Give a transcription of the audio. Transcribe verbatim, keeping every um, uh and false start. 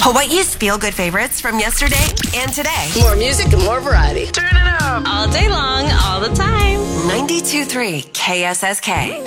Hawaii's feel-good favorites from yesterday and today. More music and more variety. Turn it up. All day long, all the time. ninety-two point three K S S K.